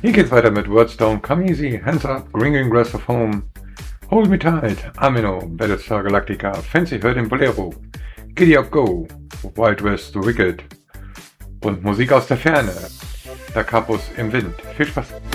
Hier geht's weiter mit Wordstone, Come Easy, Hands Up, Green Grass of Home, Hold Me Tight, Amino, Battlestar Galactica, Fancy hört den Bolero, Giddy Up Go, Wild West The Wicked und Musik aus der Ferne, Da Capus im Wind. Viel Spaß!